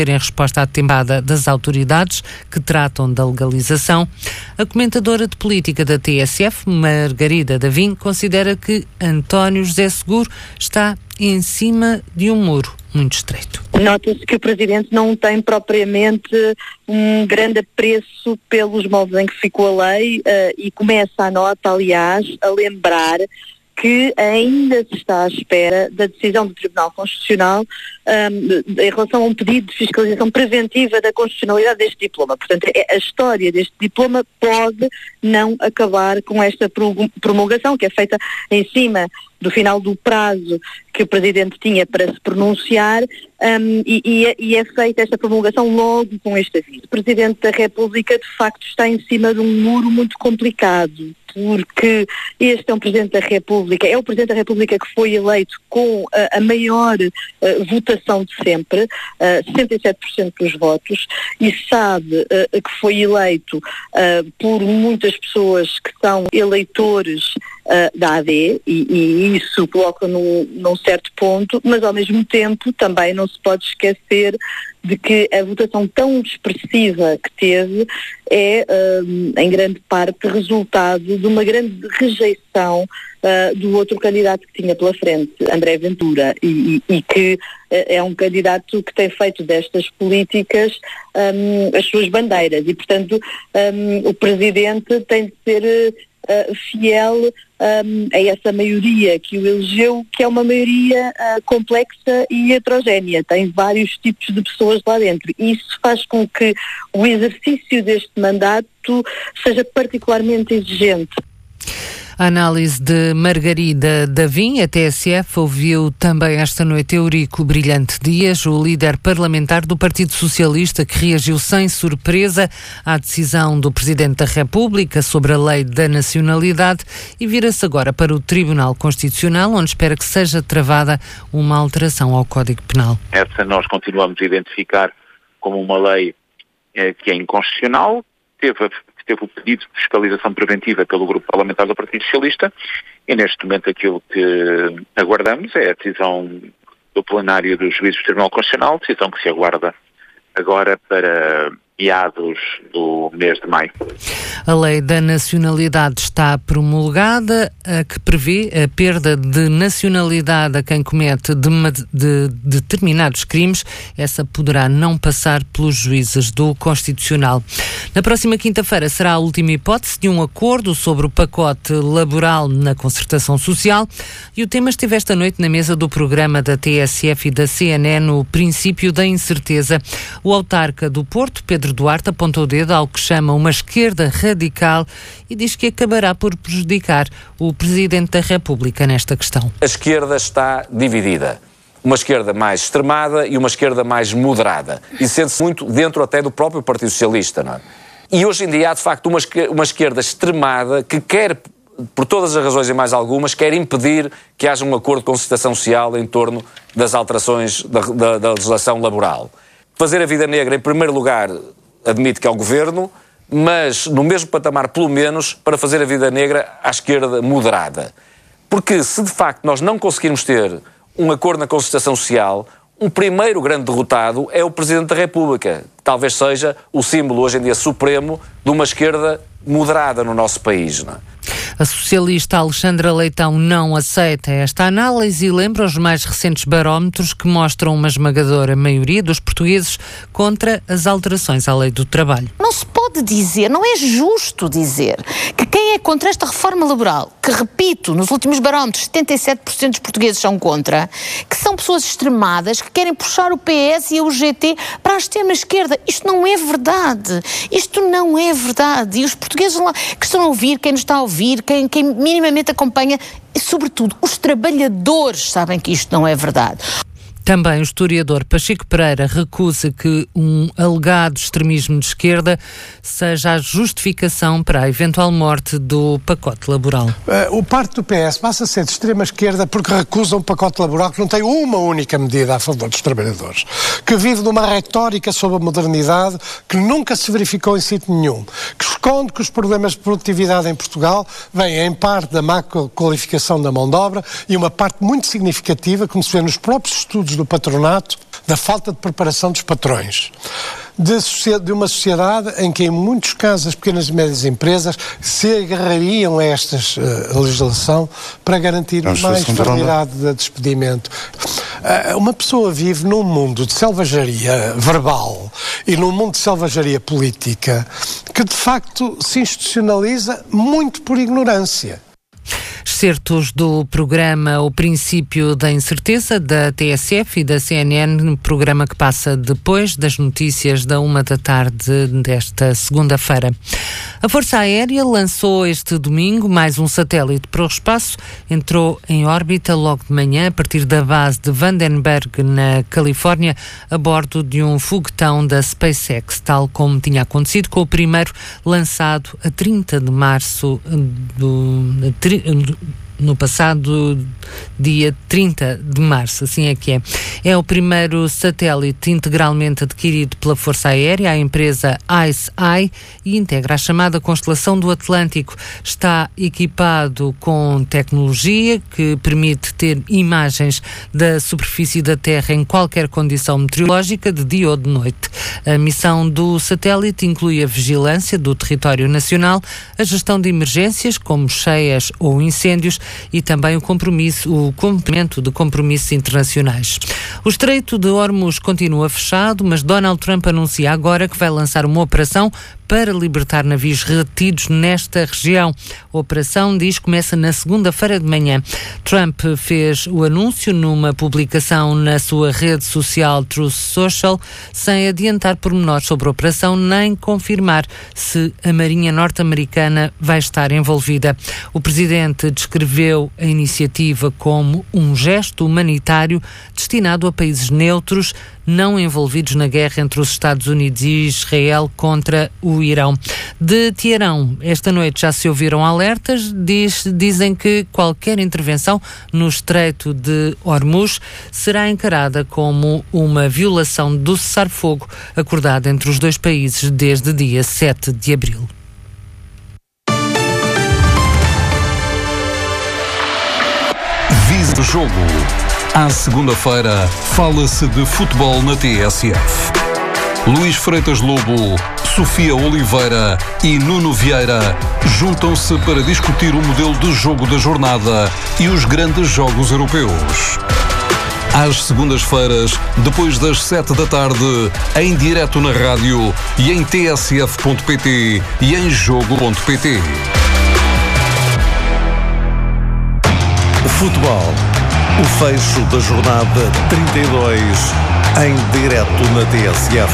em resposta à tempada das autoridades que tratam da legalização. A comentadora de política da TSF, Margarida Davim, considera que António José Seguro está em cima de um muro muito estreito. Nota-se que o Presidente não tem propriamente um grande apreço pelos moldes em que ficou a lei e começa a nota, aliás, a lembrar que ainda se está à espera da decisão do Tribunal Constitucional em relação a um pedido de fiscalização preventiva da constitucionalidade deste diploma. Portanto, a história deste diploma pode não acabar com esta promulgação, que é feita em cima do final do prazo que o Presidente tinha para se pronunciar, e é feita esta promulgação logo com este aviso. O Presidente da República, de facto, está em cima de um muro muito complicado, porque este é um Presidente da República, é o Presidente da República que foi eleito com a maior votação de sempre, 67% dos votos, e sabe que foi eleito por muitas pessoas que são eleitores da AD, e isso coloca num certo ponto, mas ao mesmo tempo também não se pode esquecer de que a votação tão expressiva que teve é, em grande parte, resultado de uma grande rejeição do outro candidato que tinha pela frente, André Ventura, e que é um candidato que tem feito destas políticas as suas bandeiras, e portanto o Presidente tem de ser fiel a essa maioria que o elegeu, que é uma maioria complexa e heterogénea, tem vários tipos de pessoas lá dentro. Isso faz com que o exercício deste mandato seja particularmente exigente. A análise de Margarida Davim. A TSF ouviu também esta noite Eurico Brilhante Dias, o líder parlamentar do Partido Socialista, que reagiu sem surpresa à decisão do Presidente da República sobre a lei da nacionalidade, e vira-se agora para o Tribunal Constitucional, onde espera que seja travada uma alteração ao Código Penal. Essa nós continuamos a identificar como uma lei que é inconstitucional. Teve o pedido de fiscalização preventiva pelo Grupo Parlamentar do Partido Socialista, e neste momento aquilo que aguardamos é a decisão do plenário dos juízes do Tribunal Constitucional, decisão que se aguarda agora para meados do mês de maio. A lei da nacionalidade está promulgada, a que prevê a perda de nacionalidade a quem comete de determinados crimes. Essa poderá não passar pelos juízes do Constitucional. Na próxima quinta-feira será a última hipótese de um acordo sobre o pacote laboral na concertação social, e o tema esteve esta noite na mesa do programa da TSF e da CNN, no princípio da incerteza. O autarca do Porto, Pedro Duarte, apontou o dedo ao que chama uma esquerda radical e diz que acabará por prejudicar o Presidente da República nesta questão. A esquerda está dividida. Uma esquerda mais extremada e uma esquerda mais moderada. E sente-se muito dentro até do próprio Partido Socialista, não é? E hoje em dia há, de facto, uma esquerda extremada que quer, por todas as razões e mais algumas, quer impedir que haja um acordo de concertação social em torno das alterações da legislação laboral. Fazer a vida negra, em primeiro lugar, admite que é o Governo, mas no mesmo patamar, pelo menos, para fazer a vida negra à esquerda moderada. Porque se de facto nós não conseguirmos ter um acordo na concertação social, um primeiro grande derrotado é o Presidente da República, que talvez seja o símbolo hoje em dia supremo de uma esquerda moderada no nosso país, não é? A socialista Alexandra Leitão não aceita esta análise e lembra os mais recentes barómetros que mostram uma esmagadora maioria dos portugueses contra as alterações à lei do trabalho. Não se pode dizer, não é justo dizer, que quem é contra esta reforma laboral, que repito, nos últimos barómetros 77% dos portugueses são contra, que são pessoas extremadas, que querem puxar o PS e a UGT para a extrema-esquerda. Isto não é verdade. Isto não é verdade. E os portugueses lá que estão a ouvir, quem nos está a ouvir, quem minimamente acompanha, e sobretudo os trabalhadores sabem que isto não é verdade. Também o historiador Pacheco Pereira recusa que um alegado extremismo de esquerda seja a justificação para a eventual morte do pacote laboral. O parte do PS passa a ser de extrema esquerda porque recusa um pacote laboral que não tem uma única medida a favor dos trabalhadores, que vive numa retórica sobre a modernidade que nunca se verificou em sítio nenhum, que esconde que os problemas de produtividade em Portugal vêm em parte da má qualificação da mão de obra e uma parte muito significativa, como se vê nos próprios estudos do patronato, da falta de preparação dos patrões, de uma sociedade em que, em muitos casos, as pequenas e médias empresas se agarrariam a esta legislação para garantir mais facilidade de despedimento. Uma pessoa vive num mundo de selvageria verbal e num mundo de selvageria política que, de facto, se institucionaliza muito por ignorância. Excertos do programa O Princípio da Incerteza, da TSF e da CNN, programa que passa depois das notícias da 13h desta segunda-feira. A Força Aérea lançou este domingo mais um satélite para o espaço. Entrou em órbita logo de manhã, a partir da base de Vandenberg, na Califórnia, a bordo de um foguetão da SpaceX, tal como tinha acontecido com o primeiro lançado a 30 de março no passado dia 30 de março, assim é que é. É o primeiro satélite integralmente adquirido pela Força Aérea, a empresa ICEYE, e integra a chamada Constelação do Atlântico. Está equipado com tecnologia que permite ter imagens da superfície da Terra em qualquer condição meteorológica, de dia ou de noite. A missão do satélite inclui a vigilância do território nacional, a gestão de emergências, como cheias ou incêndios, e também o cumprimento de compromissos internacionais. O Estreito de Hormuz continua fechado, mas Donald Trump anuncia agora que vai lançar uma operação para libertar navios retidos nesta região. A operação, diz, começa na segunda-feira de manhã. Trump fez o anúncio numa publicação na sua rede social Truth Social, sem adiantar pormenores sobre a operação, nem confirmar se a Marinha norte-americana vai estar envolvida. O presidente descreveu a iniciativa como um gesto humanitário destinado a países neutros, não envolvidos na guerra entre os Estados Unidos e Israel contra o Irão. De Teherão, esta noite já se ouviram alertas, dizem que qualquer intervenção no Estreito de Hormuz será encarada como uma violação do cessar-fogo acordado entre os dois países desde dia 7 de abril. Vise do jogo. À segunda-feira, fala-se de futebol na TSF. Luís Freitas Lobo, Sofia Oliveira e Nuno Vieira juntam-se para discutir o modelo de jogo da jornada e os grandes jogos europeus. Às segundas-feiras, depois das 7 da tarde, em direto na rádio e em tsf.pt e em jogo.pt. Futebol. O fecho da jornada 32 em direto na TSF.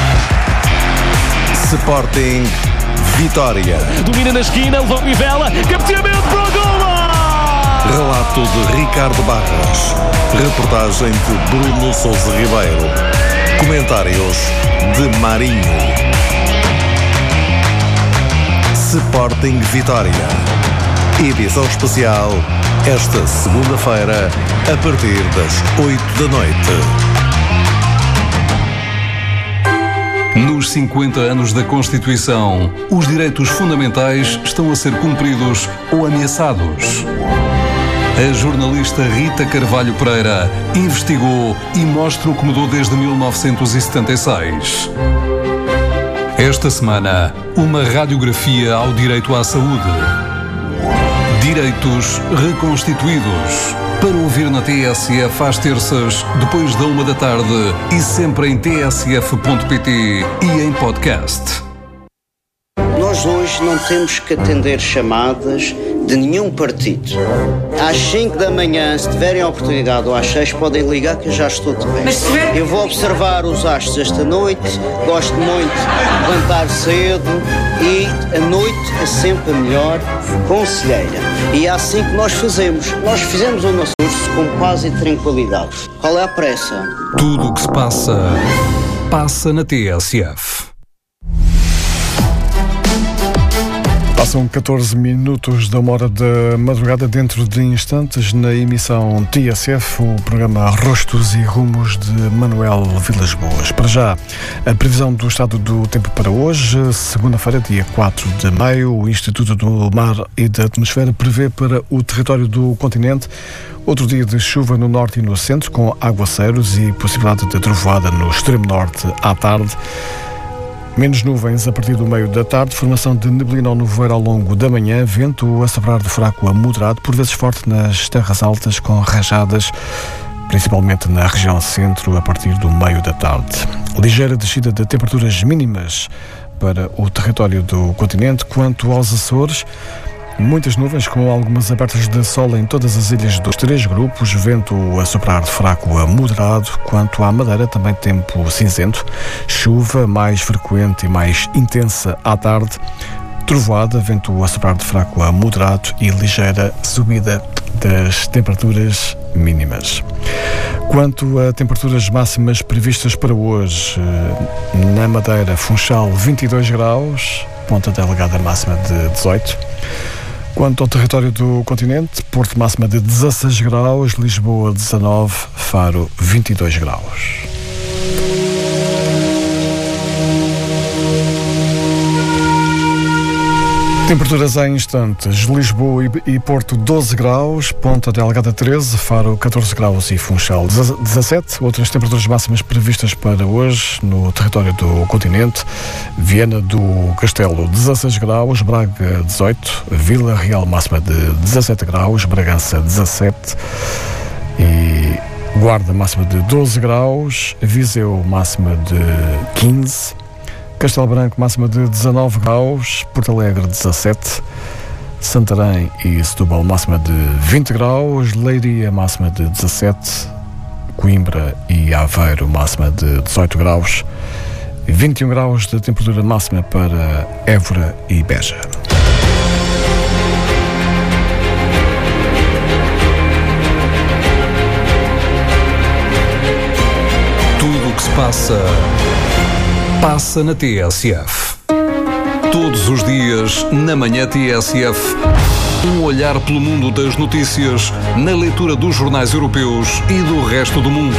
Sporting Vitória. Domina na esquina, levou Vivela, cabeceamento para o gol! Relato de Ricardo Barras. Reportagem de Bruno Sousa Ribeiro. Comentários de Marinho. Sporting Vitória. Edição especial esta segunda-feira, a partir das 8 da noite. Nos 50 anos da Constituição, os direitos fundamentais estão a ser cumpridos ou ameaçados. A jornalista Rita Carvalho Pereira investigou e mostra o que mudou desde 1976. Esta semana, uma radiografia ao direito à saúde. Direitos reconstituídos. Para ouvir na TSF às terças, depois da 1 da tarde e sempre em tsf.pt e em podcast. Nós hoje não temos que atender chamadas de nenhum partido. Às 5 da manhã, se tiverem a oportunidade, ou às 6, podem ligar que eu já estou de pé. Eu vou observar os astros esta noite, gosto muito de levantar cedo e a noite é sempre a melhor conselheira. E é assim que nós fazemos. Nós fizemos o nosso curso com paz e tranquilidade. Qual é a pressa? Tudo o que se passa, passa na TSF. Passam 14 minutos da hora da madrugada, dentro de instantes, na emissão TSF, o programa Rostos e Rumos de Manuel Vilas Boas. Para já, a previsão do estado do tempo para hoje, segunda-feira, dia 4 de maio, o Instituto do Mar e da Atmosfera prevê para o território do continente outro dia de chuva no norte e no centro, com aguaceiros e possibilidade de trovoada no extremo norte à tarde. Menos nuvens a partir do meio da tarde, formação de neblina ou nevoeiro ao longo da manhã, vento a soprar de fraco a moderado, por vezes forte nas terras altas, com rajadas, principalmente na região centro, a partir do meio da tarde. Ligeira descida de temperaturas mínimas para o território do continente. Quanto aos Açores, muitas nuvens com algumas abertas de sol em todas as ilhas dos 3 grupos, vento a soprar de fraco a moderado. Quanto à Madeira, também tempo cinzento, chuva mais frequente e mais intensa à tarde, trovoada, vento a soprar de fraco a moderado e ligeira subida das temperaturas mínimas. Quanto a temperaturas máximas previstas para hoje, na Madeira, Funchal 22 graus, Ponta Delgada máxima de 18. Quanto ao território do continente, Porto máxima de 16 graus, Lisboa 19, Faro 22 graus. Temperaturas em instantes: Lisboa e Porto 12 graus, Ponta Delgada 13, Faro 14 graus e Funchal 17. Outras temperaturas máximas previstas para hoje no território do continente: Viana do Castelo 16 graus, Braga 18, Vila Real máxima de 17 graus, Bragança 17 e Guarda máxima de 12 graus, Viseu máxima de 15, Castelo Branco máxima de 19 graus, Porto Alegre 17, Santarém e Setúbal máxima de 20 graus, Leiria máxima de 17, Coimbra e Aveiro máxima de 18 graus, 21 graus de temperatura máxima para Évora e Beja. Tudo o que se passa na TSF. Todos os dias, na manhã TSF, um olhar pelo mundo das notícias, na leitura dos jornais europeus e do resto do mundo.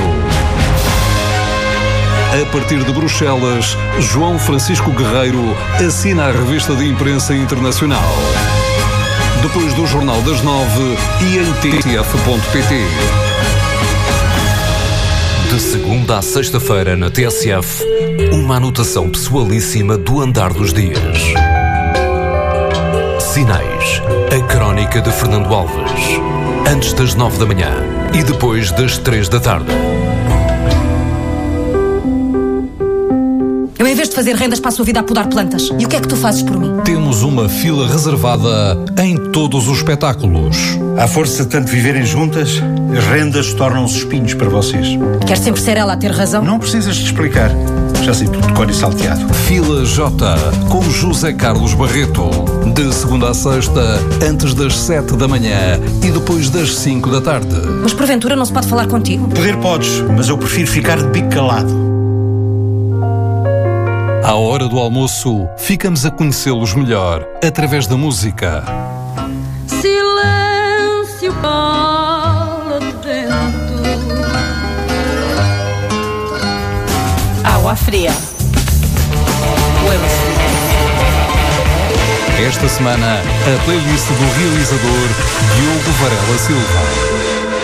A partir de Bruxelas, João Francisco Guerreiro assina a revista de imprensa internacional. Depois do Jornal das 9 e em tsf.pt. De segunda à sexta-feira na TSF, uma anotação pessoalíssima do andar dos dias. Sinais, a crónica de Fernando Alves. Antes das 9 da manhã e depois das 3 da tarde. Eu, em vez de fazer rendas, passo a vida a podar plantas. E o que é que tu fazes por mim? Temos uma fila reservada em todos os espetáculos. À força de tanto viverem juntas, as rendas tornam-se espinhos para vocês. Quer sempre ser ela a ter razão? Não precisas de explicar. Já sei tudo de cor e salteado. Fila J, com José Carlos Barreto. De segunda à sexta, antes das 7 da manhã e depois das 5 da tarde. Mas porventura não se pode falar contigo? Poder podes, mas eu prefiro ficar de bico calado. À hora do almoço, ficamos a conhecê-los melhor através da música. Silêncio, cala-te dentro. Água fria. Esta semana, a playlist do realizador Diogo Varela Silva.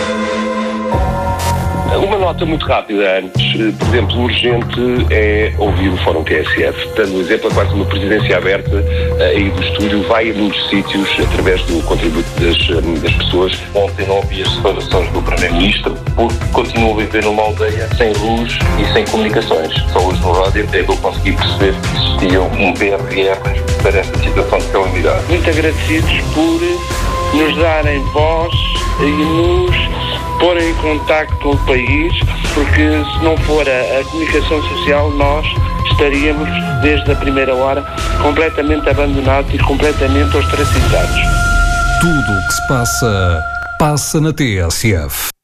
Uma nota muito rápida antes. Por exemplo, urgente é ouvir o Fórum TSF. Dando um exemplo, quase uma presidência aberta aí do estúdio, vai a muitos sítios através do contributo das pessoas. Ontem não ouvi as declarações do Primeiro-Ministro porque continuo a viver numa aldeia sem luz e sem comunicações. Só hoje no rádio é que eu consegui perceber que existia um PRR para esta situação de calamidade. Muito agradecidos por nos darem voz e nos porem em contacto com o país, porque se não for a comunicação social, nós estaríamos, desde a primeira hora, completamente abandonados e completamente ostracizados. Tudo o que se passa na TSF.